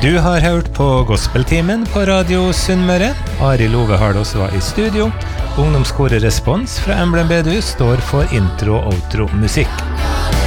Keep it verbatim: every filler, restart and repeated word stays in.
Du har hørt på Gospeltimen på Radio Sunnmøre. Ari Love Hardås var i studio. Ungdomskoret Respons fra Emblem Bedehus står for intro og outro musikk.